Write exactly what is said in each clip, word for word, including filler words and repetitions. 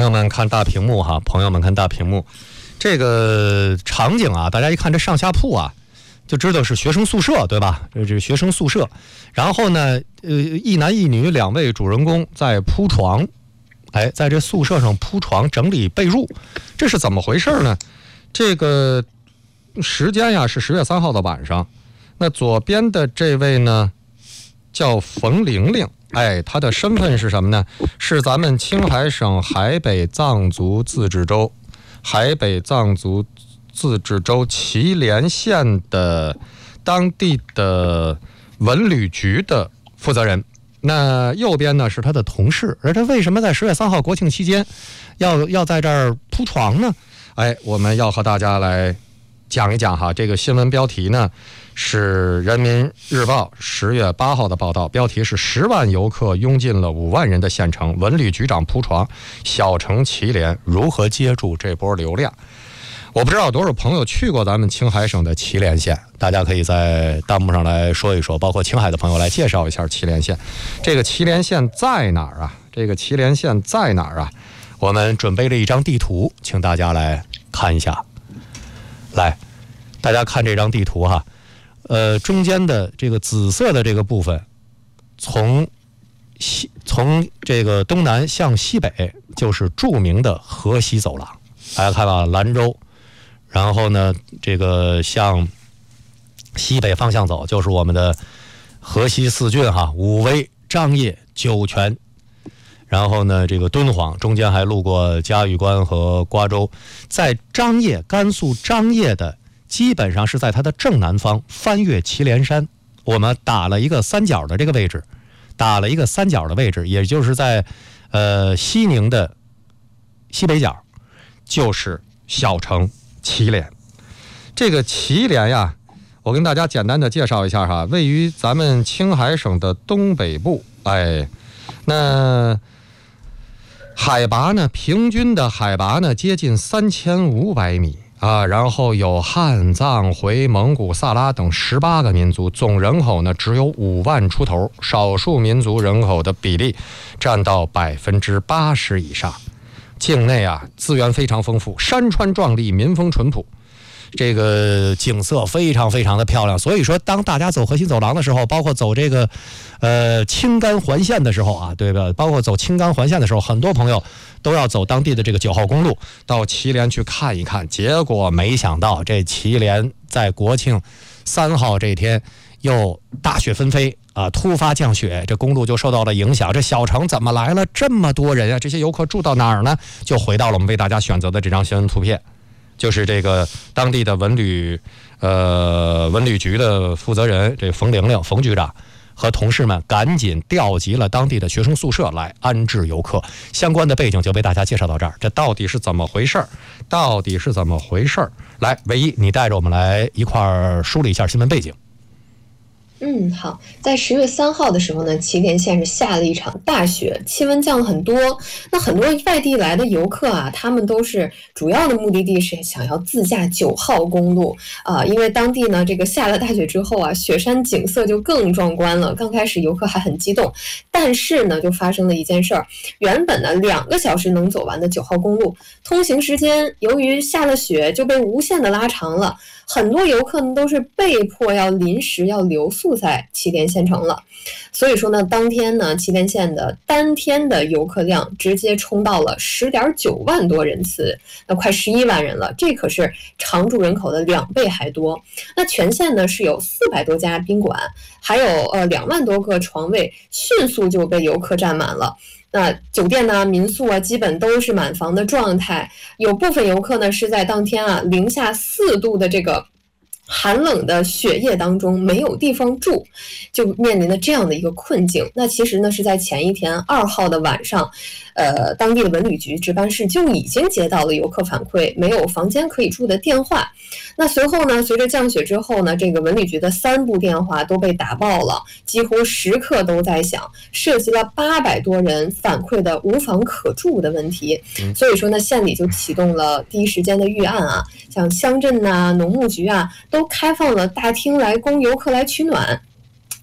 友们看大屏幕哈，朋友们看大屏幕，这个场景啊，大家一看这上下铺啊，就知道是学生宿舍，对吧？这是学生宿舍。然后呢，呃，一男一女两位主人公在铺床，哎，在这宿舍上铺床整理被褥，这是怎么回事呢？这个时间呀是十月三号的晚上。那左边的这位呢，叫冯玲玲。哎，他的身份是什么呢？是咱们青海省海北藏族自治州，海北藏族自治州祁连县的当地的文旅局的负责人。那右边呢是他的同事，而他为什么在十月三号国庆期间要要在这儿铺床呢？哎，我们要和大家来讲一讲哈。这个新闻标题呢是人民日报十月八号的报道，标题是十万游客拥进了五万人的县城，文旅局长铺床，小城祁连如何接住这波流量。我不知道有多少朋友去过咱们青海省的祁连县，大家可以在弹幕上来说一说，包括青海的朋友来介绍一下祁连县。这个祁连县在哪儿啊？这个祁连县在哪儿啊？我们准备了一张地图，请大家来看一下。来，大家看这张地图哈。呃，中间的这个紫色的这个部分，从西从这个东南向西北，就是著名的河西走廊。大家看吧，兰州，然后呢，这个向西北方向走，就是我们的河西四郡哈，武威、张掖、酒泉，然后呢，这个敦煌，中间还路过嘉峪关和瓜州，在张掖，甘肃张掖的。基本上是在它的正南方翻越祁连山，我们打了一个三角的这个位置，打了一个三角的位置，也就是在呃西宁的西北角，就是小城祁连。这个祁连呀，我跟大家简单的介绍一下哈，位于咱们青海省的东北部，哎，那海拔呢，平均的海拔呢接近三千五百米。啊，然后有汉、藏、回、蒙古、萨拉等十八个民族，总人口呢只有五万出头，少数民族人口的比例占到百分之八十以上。境内啊资源非常丰富，山川壮丽，民风淳朴，这个景色非常非常的漂亮。所以说，当大家走河西走廊的时候，包括走这个呃青甘环线的时候啊，对吧？包括走青甘环线的时候，很多朋友都要走当地的这个九号公路到祁连去看一看。结果没想到，这祁连在国庆三号这天又大雪纷飞啊，突发降雪，这公路就受到了影响。这小城怎么来了这么多人啊？这些游客住到哪儿呢？就回到了我们为大家选择的这张新闻图片。就是这个当地的文旅，呃，文旅局的负责人这冯玲玲冯局长和同事们赶紧调集了当地的学生宿舍来安置游客。相关的背景就被大家介绍到这儿，这到底是怎么回事？到底是怎么回事？来，唯一你带着我们来一块儿梳理一下新闻背景。 嗯，好，在十月三号的时候呢，祁连县是下了一场大雪，气温降了很多。那很多外地来的游客啊，他们都是主要的目的地是想要自驾九号公路啊、呃，因为当地呢这个下了大雪之后啊，雪山景色就更壮观了。刚开始游客还很激动，但是呢就发生了一件事儿，原本呢两个小时能走完的九号公路，通行时间由于下了雪就被无限的拉长了。很多游客呢都是被迫要临时要留宿在祁连县城了，所以说呢，当天呢祁连县的单天的游客量直接冲到了十点九万多人次，那快十一万人了，这可是常住人口的两倍还多。那全县呢是有四百多家宾馆，还有呃两万多个床位，迅速就被游客占满了。那酒店呢、民宿啊，基本都是满房的状态。有部分游客呢是在当天啊零下四度的这个寒冷的雪夜当中没有地方住，就面临了这样的一个困境。那其实呢是在前一天二号的晚上，呃，当地的文旅局值班室就已经接到了游客反馈没有房间可以住的电话。那随后呢，随着降雪之后呢，这个文旅局的三部电话都被打爆了，几乎时刻都在响，涉及了八百多人反馈的无房可住的问题。所以说呢，县里就启动了第一时间的预案啊，像乡镇呐、农牧局啊，都开放了大厅来供游客来取暖。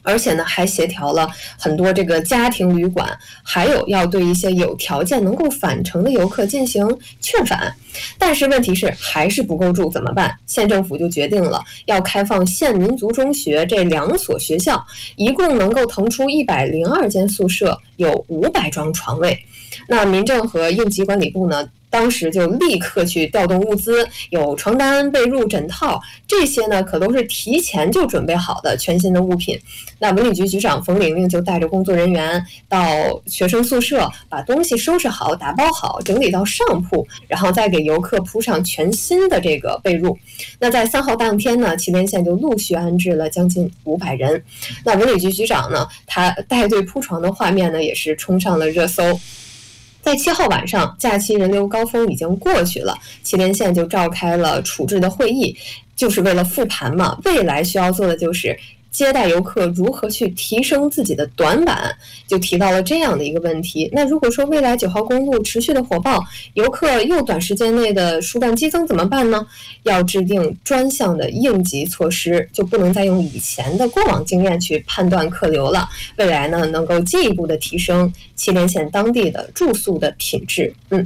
而且呢，还协调了很多这个家庭旅馆，还有要对一些有条件能够返程的游客进行劝返。但是问题是还是不够住，怎么办？县政府就决定了要开放县民族中学这两所学校，一共能够腾出一百零二间宿舍，有五百张床位。那民政和应急管理部呢，当时就立刻去调动物资，有床单、被褥、枕套，这些呢可都是提前就准备好的全新的物品。那文旅局局长冯玲玲就带着工作人员到学生宿舍，把东西收拾好、打包好，整理到上铺，然后再给游客铺上全新的这个被褥。那在三号当天呢，祁连县就陆续安置了将近五百人。那文旅局局长呢，他带队铺床的画面呢，也是冲上了热搜。在七号晚上，假期人流高峰已经过去了，祁连县就召开了处置的会议，就是为了复盘嘛，未来需要做的就是接待游客如何去提升自己的短板，就提到了这样的一个问题。那如果说未来九号公路持续的火爆，游客又短时间内的数量激增怎么办呢？要制定专项的应急措施，就不能再用以前的过往经验去判断客流了。未来呢，能够进一步的提升祁连县当地的住宿的品质。嗯。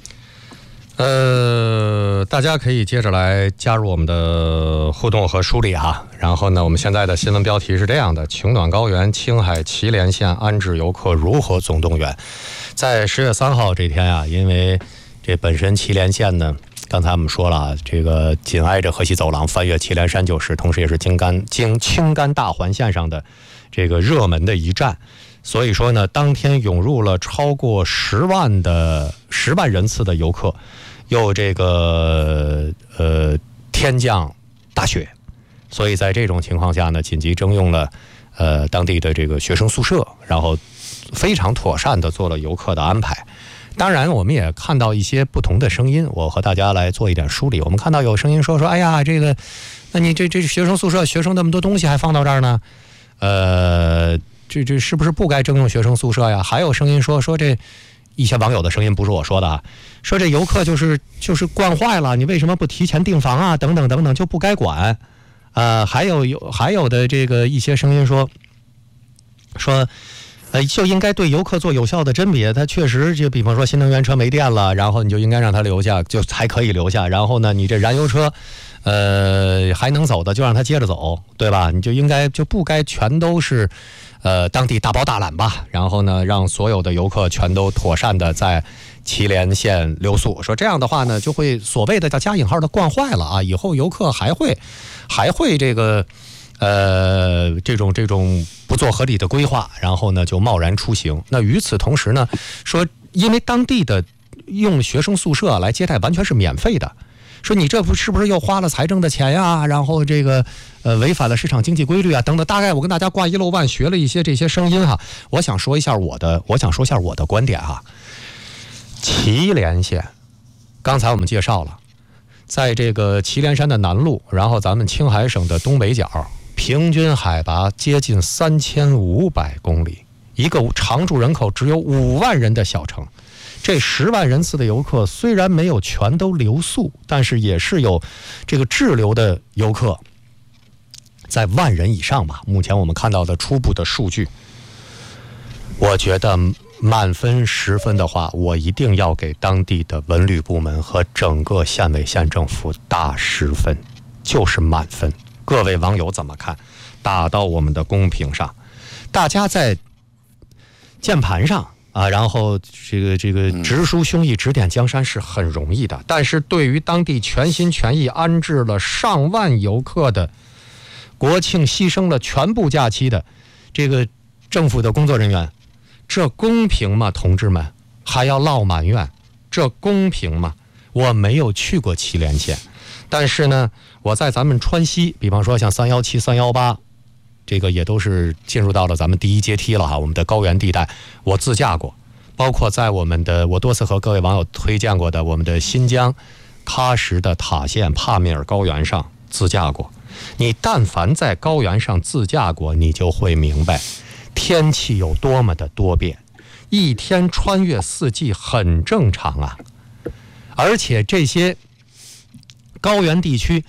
呃，大家可以接着来加入我们的互动和梳理哈。然后呢，我们现在的新闻标题是这样的：晴暖高原青海祁连县安置游客如何总动员。在十月三号这天啊，因为这本身祁连县呢，刚才我们说了，这个紧挨着河西走廊，翻越祁连山就是，同时也是京甘京青甘大环线上的这个热门的一站。所以说呢，当天涌入了超过十万的十万人次的游客，又这个呃天降大雪，所以在这种情况下呢，紧急征用了呃当地的这个学生宿舍，然后非常妥善的做了游客的安排。当然，我们也看到一些不同的声音，我和大家来做一点梳理。我们看到有声音说说，哎呀，这个，那你这这学生宿舍学生那么多东西还放到这儿呢？呃。这这是不是不该征用学生宿舍呀？还有声音说说这一些网友的声音不是我说的啊，说这游客就是就是惯坏了，你为什么不提前订房啊？等等等等，就不该管。呃，还有有还有的这个一些声音说说，呃，就应该对游客做有效的甄别。他确实就比方说新能源车没电了，然后你就应该让他留下，就才可以留下。然后呢，你这燃油车。呃，还能走的就让他接着走，对吧？你就应该就不该全都是，呃，当地大包大揽吧。然后呢，让所有的游客全都妥善的在祁连县留宿。说这样的话呢，就会所谓的叫加引号的惯坏了啊。以后游客还会还会这个呃这种这种不做合理的规划，然后呢就贸然出行。那与此同时呢，说因为当地的用学生宿舍来接待完全是免费的。说你这不是不是又花了财政的钱呀？然后这个呃违反了市场经济规律啊等等。大概我跟大家挂一漏万学了一些这些声音哈，我想说一下我的，我想说一下我的观点哈。祁连县，刚才我们介绍了，在这个祁连山的南麓，然后咱们青海省的东北角，平均海拔接近三千五百公里，一个常住人口只有五万人的小城。这十万人次的游客虽然没有全都留宿，但是也是有这个滞留的游客在万人以上吧。目前我们看到的初步的数据，我觉得满分十分的话，我一定要给当地的文旅部门和整个县委县政府打十分，就是满分。各位网友怎么看？打到我们的公屏上，大家在键盘上啊，然后这个这个直抒胸臆、指点江山是很容易的，但是对于当地全心全意安置了上万游客的国庆牺牲了全部假期的这个政府的工作人员，这公平吗？同志们，还要唠埋怨，这公平吗？我没有去过祁连县，但是呢，我在咱们川西，比方说像三一七、三一八。这个也都是进入到了咱们第一阶梯了哈，我们的高原地带，我自驾过，包括在我们的我多次和各位网友推荐过的我们的新疆喀什的塔县帕米尔高原上自驾过。你但凡在高原上自驾过，你就会明白天气有多么的多变，一天穿越四季很正常啊。而且这些高原地区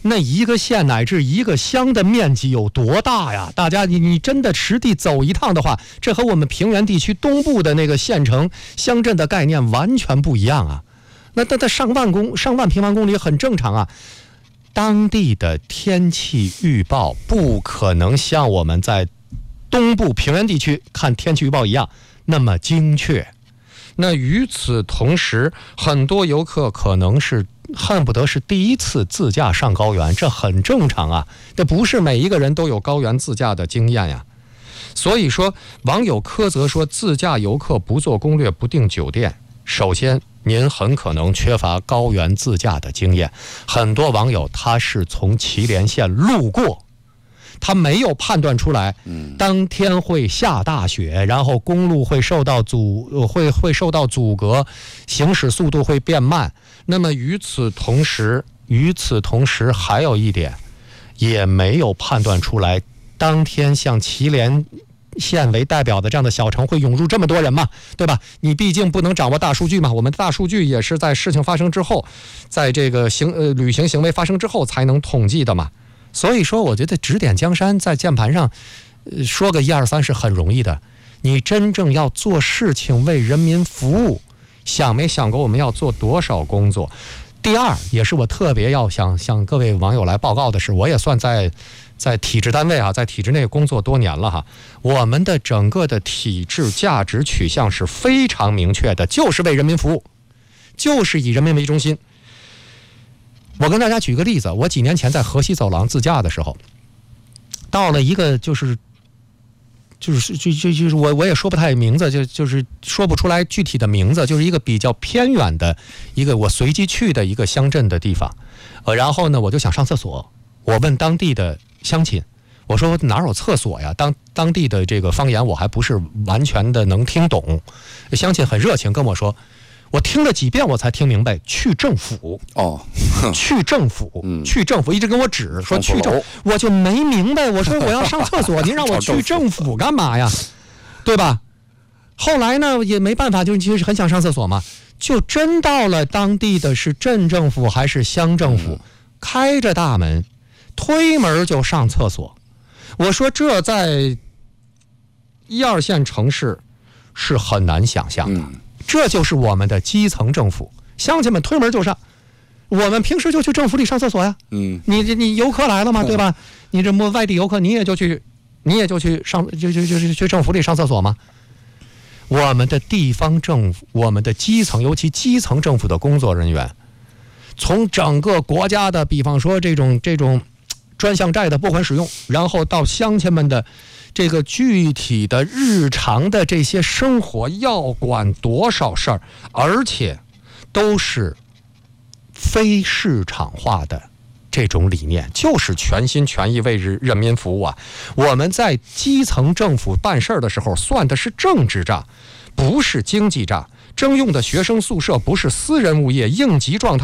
那一个县乃至一个乡的面积有多大呀？大家你你真的实地走一趟的话，这和我们平原地区东部的那个县城乡镇的概念完全不一样啊。那那那上万公上万平方公里很正常啊。当地的天气预报不可能像我们在东部平原地区看天气预报一样那么精确。那与此同时，很多游客可能是恨不得是第一次自驾上高原，这很正常啊，这不是每一个人都有高原自驾的经验呀。所以说，网友苛责说自驾游客不做攻略不订酒店，首先您很可能缺乏高原自驾的经验。很多网友他是从祁连县路过，他没有判断出来当天会下大雪，然后公路会受到阻会会受到阻隔，行驶速度会变慢。那么与此同时与此同时还有一点，也没有判断出来当天像祁连县为代表的这样的小城会涌入这么多人嘛，对吧？你毕竟不能掌握大数据嘛，我们大数据也是在事情发生之后，在这个行呃旅行行为发生之后才能统计的嘛。所以说我觉得指点江山在键盘上、呃、说个一二三是很容易的，你真正要做事情为人民服务，想没想过我们要做多少工作。第二，也是我特别要想向各位网友来报告的是，我也算在在体制单位啊，在体制内工作多年了哈，我们的整个的体制价值取向是非常明确的，就是为人民服务，就是以人民为中心。我跟大家举个例子，我几年前在河西走廊自驾的时候，到了一个就是就是就就就是我我也说不太名字，就就是说不出来具体的名字，就是一个比较偏远的一个我随机去的一个乡镇的地方，呃，然后呢我就想上厕所，我问当地的乡亲，我说哪有厕所呀？当当地的这个方言我还不是完全的能听懂，乡亲很热情跟我说。我听了几遍我才听明白，去政府哦， 去政府、嗯、去政府，一直跟我指说去政府，我就没明白，我说我要上厕所您让我去政府干嘛呀，对吧？后来呢也没办法，就其实很想上厕所嘛，就真到了当地的是镇政府还是乡政府、嗯、开着大门推门就上厕所。我说这在一二线城市是很难想象的、嗯，这就是我们的基层政府，乡亲们推门就上。我们平时就去政府里上厕所呀。嗯，你你游客来了嘛，对吧？你这么外地游客，你也就去，你也就去上，就就就去政府里上厕所嘛。我们的地方政府，我们的基层，尤其基层政府的工作人员，从整个国家的，比方说这种这种专项债的拨款使用，然后到乡亲们的。这个具体的日常的这些生活要管多少事儿，而且都是非市场化的这种理念，就是全心全意为人民服务啊。我们在基层政府办事儿的时候算的是政治账，不是经济账。征用的学生宿舍不是私人物业应急状态